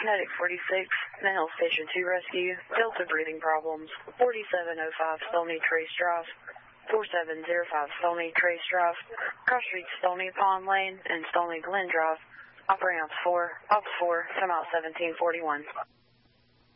Medic 46, Mental Station 2 Rescue, Delta breathing problems, 4705 Stony Trace Drive, 4705 Stony Trace Drive, cross streets Stony Pond Lane and Stony Glen Drive, operating Ops 4, come out 1741.